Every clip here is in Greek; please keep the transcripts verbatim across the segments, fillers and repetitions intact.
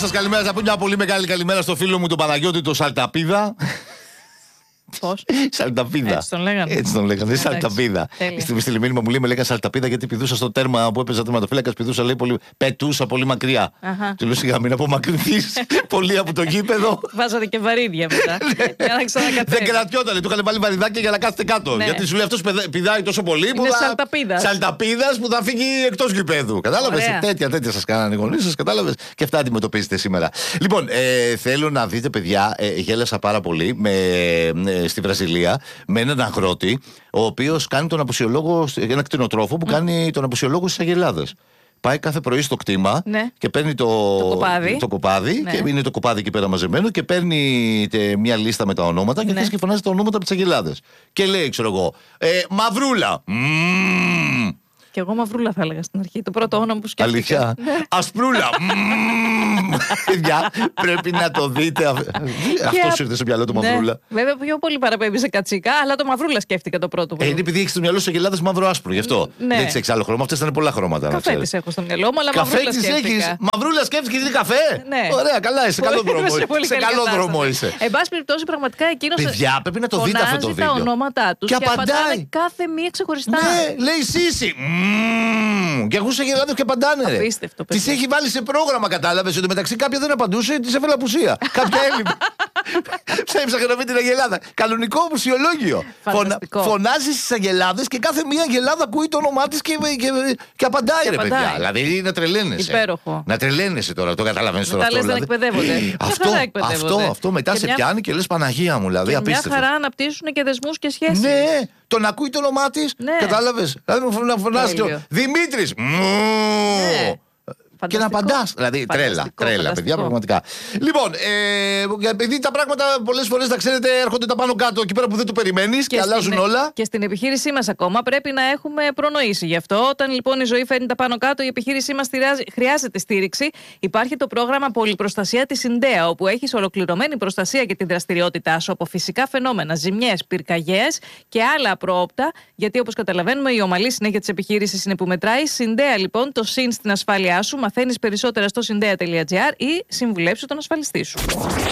Σας καλημέρα, θα πω μια πολύ μεγάλη καλημέρα στο φίλο μου τον Παναγιώτη τον Σαλταπίδα. Πώς? Σαλταπίδα. Έτσι τον λέγανε. Έτσι τον λέγανε. Σαλταπίδα. Στη στείλει μήνυμα μου λέει: με λέγανε Σαλταπίδα γιατί πηδούσα στο τέρμα που έπαιζα τερματοφύλακα. Πηδούσα, λέει, πολύ... πετούσα πολύ μακριά. Του λέω: σιγά μην απομακρυνθείς πολύ από το γήπεδο. Βάζατε και βαρύδια μετά. Για να ξανακατέβει. Δεν κρατιόταν, του είχαν βάλει βαριδάκια για να κάθεται κάτω. Ναι. Γιατί σου λέει: αυτός πηδάει τόσο πολύ που. Είναι θα... σαλταπίδας. Σαλταπίδας που θα φύγει εκτός γηπέδου. Κατάλαβες? Τέτοια, τέτοια σας κάνανε οι γονείς σας. Κατάλαβες? Και αυτά αντιμετωπίζετε σήμερα. Λοιπόν, ε, θέλω να δείτε, παιδιά, ε, γέλασα πάρα πολύ με, ε, στη Βραζιλία με έναν αγρότη, ο οποίος κάνει τον απουσιολόγο, ένα κτηνοτρόφο που mm. κάνει τον απουσιολόγο στις αγελάδες. Πάει κάθε πρωί στο κτήμα, ναι, και παίρνει το, το κοπάδι, το κοπάδι, ναι, και είναι το κοπάδι εκεί πέρα μαζεμένο και παίρνει τε, μια λίστα με τα ονόματα και αρχίζει, ναι, και φωνάζει τα ονόματα από τις αγελάδες. Και λέει, ξέρω εγώ, ε, Μαυρούλα. Mm. Και εγώ Μαυρούλα θα έλεγα στην αρχή. Το πρώτο όνομα που σκέφτηκα. Αλήθεια? Ασπρούλα. Παιδιά, πρέπει να το δείτε. Αυτό σου ήρθε στο μυαλό του, Μαυρούλα? Βέβαια, πιο πολύ παραπέμπει σε κατσίκα, αλλά το Μαυρούλα σκέφτηκα το πρώτο. Είναι επειδή έχει στο μυαλό σου αγελάδες μαύρο-άσπρο, γι' αυτό. Δεν τις έχεις άλλο χρώμα. Αυτές ήταν πολλά χρώματα. Καφέ τις έχω στο μυαλό μου, αλλά Μαυρούλα σκέφτηκα. Μαυρούλα σκέφτηκε και καφέ. Ωραία, καλά, είσαι. Καλό δρόμο. Σε καλό δρόμο είσαι. Εν πάση περιπτώσει, πραγματικά εκείνο. Παιδιά, πρέπει να το δείτε αυτό το βίντεο. Τα ονόματά του και απαντάει κάθε μία ξεχωριστά. Ναι, λέει Σύση. Και ακούσε αγελάδες και απαντάνε. Απίστευτο. Τις έχει βάλει σε πρόγραμμα, κατάλαβες? Ότι μεταξύ κάποια δεν απαντούσε, της έφερε απουσία. Κάποια έλειπε. Ψέψαχε να βρει την αγελάδα. Κανονικό μουσιολόγιο. Φωνα... Φωνάζει στις αγελάδες και κάθε μία αγελάδα ακούει το όνομά της και, και, και απαντάει, και ρε απαντάει. Παιδιά. Δηλαδή να τρελαίνεσαι. Υπέροχο. Να τρελαίνεσαι τώρα, το καταλαβαίνεις τώρα. Μετά λες δεν εκπαιδεύονται. Αυτό, αυτό, αυτό μετά σε πιάνει και λες Παναγία μου, δηλαδή απίστευτο. Μια χαρά αναπτύσσουν και δεσμούς και σχέσεις. Ναι. Τον ακούει το όνομά της, ναι, κατάλαβες? Δηλαδή να φωνάζει Δημήτρης. Ναι. Και να απαντάς. Δηλαδή τρέλα, τρέλα, παιδιά, πραγματικά. Λοιπόν, ε, επειδή τα πράγματα πολλές φορές, τα ξέρετε, έρχονται τα πάνω κάτω εκεί πέρα που δεν το περιμένεις και, και αλλάζουν στην, όλα. Και στην επιχείρησή μας ακόμα πρέπει να έχουμε προνοήσει γι' αυτό. Όταν λοιπόν η ζωή φέρνει τα πάνω κάτω, η επιχείρησή μας χρειάζεται στήριξη. Υπάρχει το πρόγραμμα Πολυπροστασία της Συνδέα, όπου έχεις ολοκληρωμένη προστασία για τη δραστηριότητά σου από φυσικά φαινόμενα, ζημιές, πυρκαγιές και άλλα απρόοπτα. Γιατί όπως καταλαβαίνουμε, η ομαλή συνέχεια της επιχείρησης είναι που μετράει. Συνδέα λοιπόν το συν στην ασφάλειά σου. Μαθαίνεις περισσότερα στο συνδέα τελεία τζι άρ ή συμβουλέψου τον ασφαλιστή σου.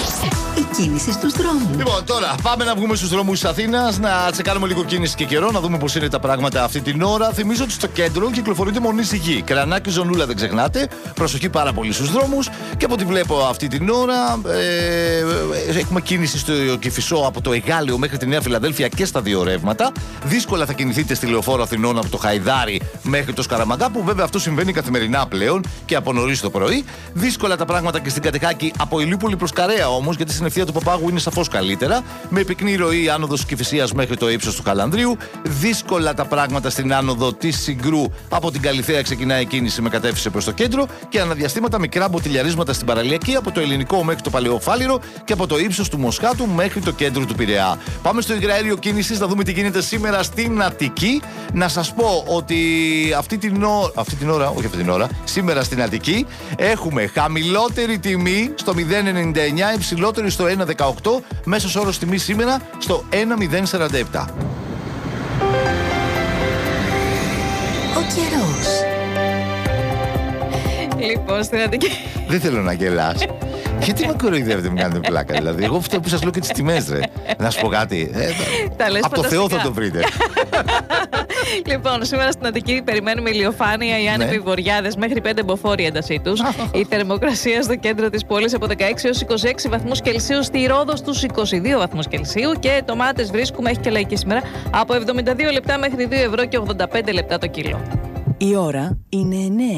Η κίνηση στους δρόμους. Λοιπόν, τώρα πάμε να βγούμε στους δρόμους της Αθήνας, να τσεκάρουμε λίγο κίνηση και καιρό, να δούμε πώς είναι τα πράγματα αυτή την ώρα. Θυμίζω ότι στο κέντρο κυκλοφορείται μονή σιγή. Κρανάκι, Ζωνούλα, δεν ξεχνάτε. Προσοχή πάρα πολύ στους δρόμους. Και από ό,τι βλέπω αυτή την ώρα, ε, έχουμε κίνηση στο Κηφισό από το Εγάλεο μέχρι τη Νέα Φιλαδέλφια και στα δύο ρεύματα. Δύσκολα θα κινηθείτε στη Λεωφόρο Αθηνών από το Χαϊδάρι μέχρι το Σκαραμαγκά, που βέβαια αυτό συμβαίνει καθημερινά πλέον και από νωρίς το πρωί. Δύσκολα τα πράγματα και στην Κατεχάκη από Ηλιούπολη προς Καρέα όμως, γιατί στην ευθεία του Παπάγου είναι σαφώς καλύτερα. Με πυκνή ροή άνοδος Κηφισίας μέχρι το ύψος του Χαλανδρίου. Δύσκολα τα πράγματα στην άνοδο της Συγκρού. Από την Καλιθέα ξεκινάει η κίνηση με κατεύθυνση προς το κέντρο και αναδιαστήματα μικρά μποτιλιαρίσματα στην παραλιακή από το Ελληνικό μέχρι το Παλαιοφάλιρο και από το ύψος του Μοσχάτου μέχρι το κέντρο του Πειραιά. Πάμε στο υγραέριο κίνησης να δούμε τι γίνεται σήμερα στην Αττική. Να σας πω ότι αυτή την, ο... αυτή την ώρα, όχι αυτή την ώρα, σήμερα στην Αττική έχουμε χαμηλότερη τιμή στο μηδέν ενενήντα εννιά, υψηλότερη στο ένα δεκαοκτώ, μέσος όρος τιμή σήμερα στο ένα μηδέν σαράντα επτά. Ο καιρός. Λοιπόν, στην Αττική. Δεν θέλω να γελάς. Γιατί με κοροϊδεύετε, μου κάνετε πλάκα? Δηλαδή, εγώ αυτό που σας λέω και τις τιμές, ρε. Να σου πω κάτι. Ε, από το Θεό θα το βρείτε. Λοιπόν, σήμερα στην Αττική περιμένουμε ηλιοφάνεια, οι άνεμοι, ναι, βοριάδες μέχρι πέντε μποφόρ η έντασή τους. Η θερμοκρασία στο κέντρο της πόλης από δεκαέξι έως είκοσι έξι βαθμούς Κελσίου, στη Ρόδο στους είκοσι δύο βαθμούς Κελσίου και ντομάτες βρίσκουμε, έχει και λαϊκή σήμερα, από εβδομήντα δύο λεπτά μέχρι δύο ευρώ και ογδόντα πέντε λεπτά το κιλό. Η ώρα είναι εννιά.